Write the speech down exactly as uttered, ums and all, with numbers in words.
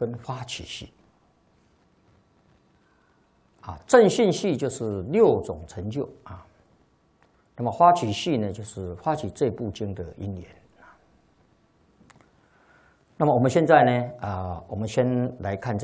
跟发起系。啊，正信系就是六种成就啊。那么发起系呢，就是发起这部经的因缘。那么我们现在呢，啊，我们先来看这。